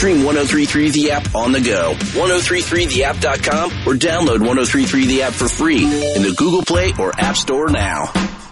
Stream 103.3 The App on the go, 1033theapp.com, or download 103.3 The App for free in the Google Play or App Store now.